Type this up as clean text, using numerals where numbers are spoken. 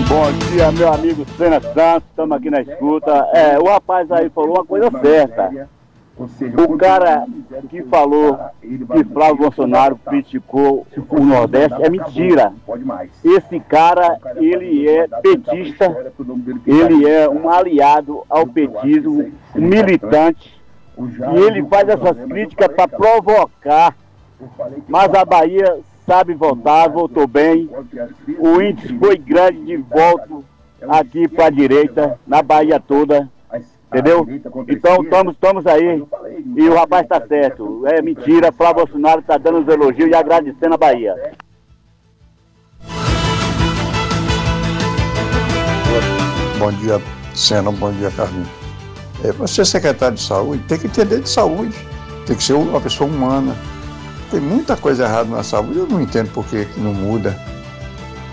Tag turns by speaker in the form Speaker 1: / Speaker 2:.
Speaker 1: Bom dia, meu amigo Senna Santos, estamos aqui na escuta. O rapaz aí falou uma coisa certa. O cara que falou que Flávio Bolsonaro criticou o Nordeste é mentira. Esse cara, ele é petista, ele é um aliado ao petismo, um militante, e ele faz essas críticas para provocar. Mas a Bahia sabe voltar, voltou bem. O índice foi grande de voto aqui para a direita, na Bahia toda. Entendeu? Então estamos aí. E o rapaz está certo. É mentira, Flávio Bolsonaro está dando os elogios e agradecendo a Bahia.
Speaker 2: Bom dia, Senna. Bom dia, Carlinhos. Você, secretário de saúde, tem que entender de saúde. Tem que ser uma pessoa humana. Tem muita coisa errada na saúde. Eu não entendo por que não muda.